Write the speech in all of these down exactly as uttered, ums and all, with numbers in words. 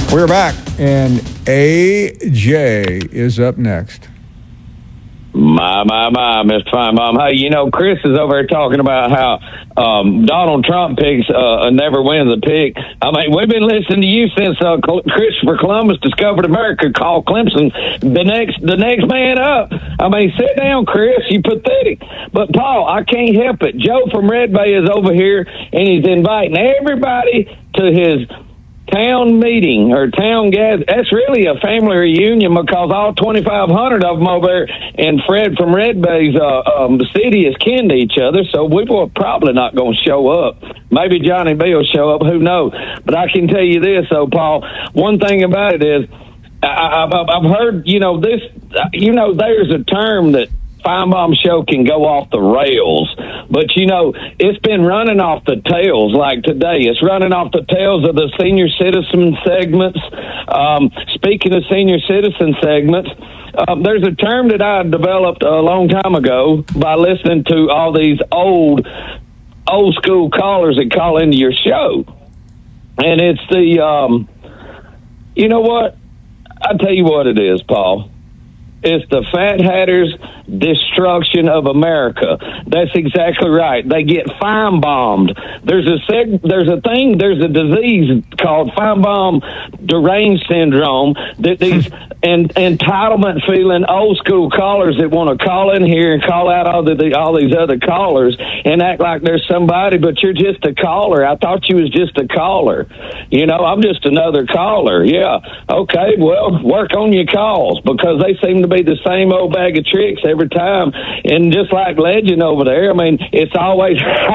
We're back, and A J is up next. My, my, my, Mister Feinbaum. Hey, you know, Chris is over here talking about how um, Donald Trump picks uh, never wins a pick. I mean, we've been listening to you since uh, Christopher Columbus discovered America, called Clemson the next the next man up. I mean, sit down, Chris, you pathetic. But, Paul, I can't help it. Joe from Red Bay is over here, and he's inviting everybody to his town meeting or town gather. That's really a family reunion because all twenty-five hundred of them over there and Fred from Red Bay's uh, um, the city is kin to each other, so we were probably not going to show up. Maybe Johnny B will show up, who knows? But I can tell you this, though, Paul, one thing about it is I, I've, I've heard, you know, this, you know, there's a term that Feinbaum show can go off the rails, but you know it's been running off the tails. Like today, it's running off the tails of the senior citizen segments. Um, speaking of senior citizen segments, um, there's a term that I developed a long time ago by listening to all these old, old school callers that call into your show, and it's the, um, you know what? I'll tell you what it is, Paul. It's the Fat Hatter's destruction of America. That's exactly right. They get Feinbaumed. There's a seg- there's a thing, there's a disease called Feinbaum deranged syndrome that these and entitlement feeling old school callers that want to call in here and call out all the, the all these other callers and act like there's somebody, but you're just a caller. I thought you was just a caller. You know, I'm just another caller. Yeah. Okay, well, work on your calls because they seem to be the same old bag of tricks every time. And just like Legend over there, I mean, it's always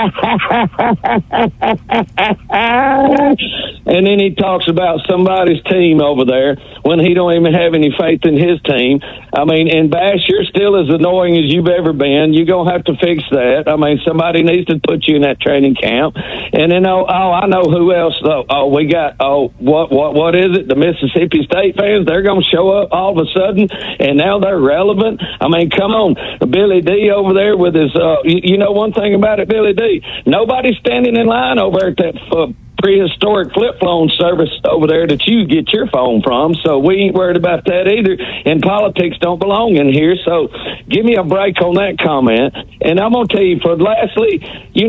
and then he talks about somebody's team over there when he don't even have any faith in his team. I mean, and Bash, you're still as annoying as you've ever been. You're going to have to fix that. I mean, somebody needs to put you in that training camp. And then, oh, oh I know who else. Oh, oh, we got, oh, what, what, what is it? The Mississippi State fans, they're going to show up all of a sudden, and now they're relevant. I mean, come on. Billy D over there with his, uh, you, you know one thing about it, Billy D, nobody's standing in line over at that uh, prehistoric flip phone service over there that you get your phone from, so we ain't worried about that either. And politics don't belong in here, so give me a break on that comment. And I'm going to tell you, for lastly, you